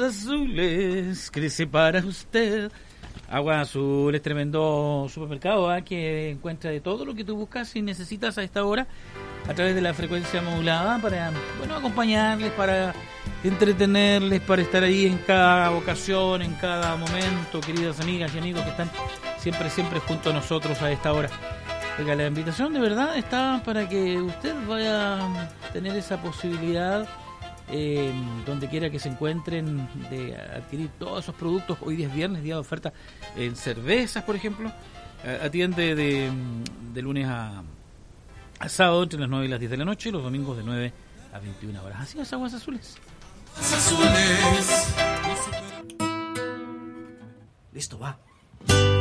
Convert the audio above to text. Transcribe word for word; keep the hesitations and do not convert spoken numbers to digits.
Azules, crece para usted. Aguas Azules, tremendo supermercado, ¿eh? Que encuentra de todo lo que tú buscas y necesitas a esta hora a través de la frecuencia modulada para, bueno, acompañarles, para entretenerles, para estar ahí en cada ocasión, en cada momento, queridas amigas y amigos que están siempre, siempre junto a nosotros a esta hora. Oiga, la invitación de verdad está para que usted vaya a tener esa posibilidad, eh, donde quiera que se encuentren, de adquirir todos esos productos. Hoy día es viernes, día de oferta en cervezas, por ejemplo. Atiende de, de lunes a, a sábado entre las nueve y las diez de la noche, y los domingos de nueve a veintiuna horas. Así es, Aguas Azules. Azules. Listo, va.